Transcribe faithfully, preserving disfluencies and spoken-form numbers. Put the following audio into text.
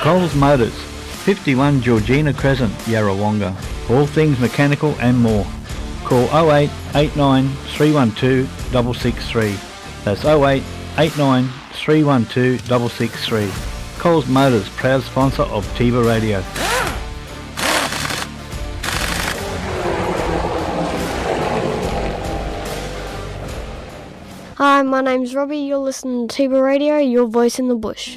Coles Motors, fifty-one Georgina Crescent, Yarrawonga. All things mechanical and more. Call oh eight eight nine three one two six six three. That's oh eight eight nine three one two six six three. Coles Motors, proud sponsor of Tiba Radio. Hi, my name's Robbie. You're listening to Tiba Radio, your voice in the bush.